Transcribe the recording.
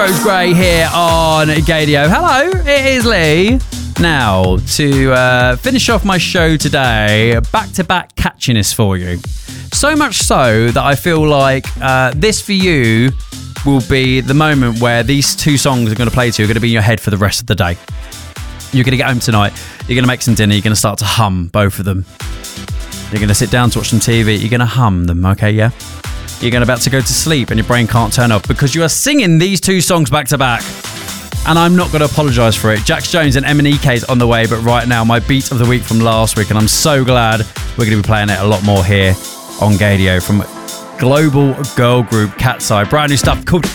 Rose Gray here on Gadio. Hello, it is Lee. Now, to finish off my show today, back-to-back catchiness for you. So much so that I feel like this for you will be the moment where these two songs are going to play to you are going to be in your head for the rest of the day. You're going to get home tonight, you're going to make some dinner, you're going to start to hum both of them. You're going to sit down to watch some TV, you're going to hum them, okay, yeah? You're going about to go to sleep and your brain can't turn off because you are singing these two songs back to back. And I'm not going to apologise for it. Jax Jones and M&EK's on the way, but right now, my beat of the week from last week, and I'm so glad we're going to be playing it a lot more here on Gadio from global girl group Cat's Eye. Brand new stuff called